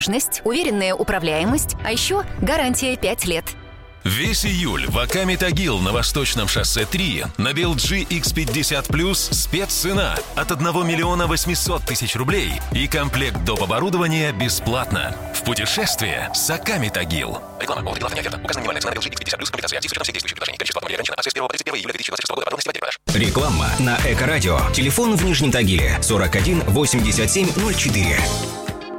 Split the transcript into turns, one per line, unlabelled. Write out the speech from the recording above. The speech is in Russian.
уверенная управляемость, а еще гарантия 5 лет.
Весь июль в Аками Тагил на Восточном шоссе 3 на BLG X50 спеццена от 1 миллиона 800 тысяч рублей и комплект доп. Оборудования бесплатно. В путешествие с Аками Тагил. Реклама. Повод рекламной оферты. Указана минимальная цена на BLG X50 комплектация акций с учетом всех действующих предложений. Количество автомобилей ограничено. Акция с 1 по 31 июля 2026 года. Подробности в отделе продаж.
Реклама на Эко-радио. Телефон в Нижнем Тагиле 41 87 04.